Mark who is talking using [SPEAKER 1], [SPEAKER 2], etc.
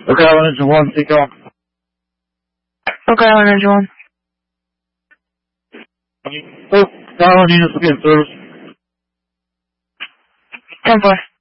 [SPEAKER 1] Okay, Island Engine 1, take off.
[SPEAKER 2] Okay, Island Engine 1.
[SPEAKER 1] Oh, Island units will be in service.
[SPEAKER 2] 10-4.